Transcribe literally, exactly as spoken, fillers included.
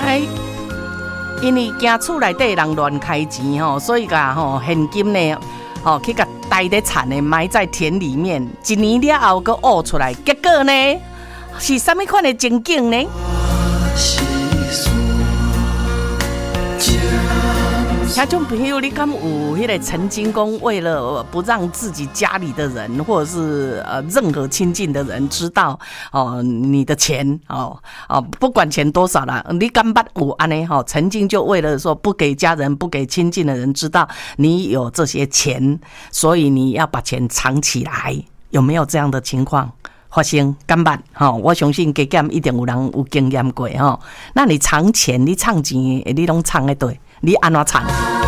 哎，因为惊厝内底人乱开钱吼，所以甲吼现金呢，吼去甲呆在田的埋在田里面，一年了后佫挖出来，结果呢是啥物款的情景呢？听众朋友，你敢有迄个曾经讲为了不让自己家里的人或者是呃任何亲近的人知道哦你的钱哦哦不管钱多少啦，你敢捌有安尼吼？曾经就为了说不给家人、不给亲近的人知道你有这些钱，所以你要把钱藏起来，有没有这样的情况发生？敢捌吼？我相信加减一定有人有经验过吼。那你藏钱，你藏钱，你拢藏得对？你安怎藏？